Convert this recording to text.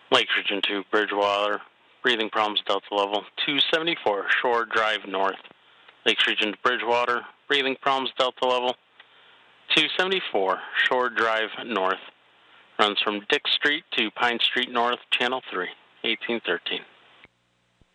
Lakes Region 2, Bridgewater. Breathing problems, Delta level 274, Shore Drive North. Lakes Region to Bridgewater. Breathing problems, Delta level 274, Shore Drive North. Runs from Dick Street to Pine Street North, Channel 3, 1813.